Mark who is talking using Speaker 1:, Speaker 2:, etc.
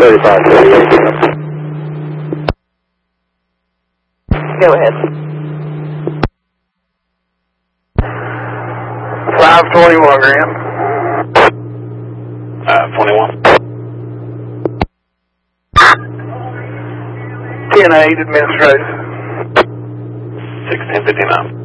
Speaker 1: Go ahead.
Speaker 2: 521 Graham.
Speaker 3: 21.
Speaker 2: 10-8 administrative.
Speaker 3: 1659.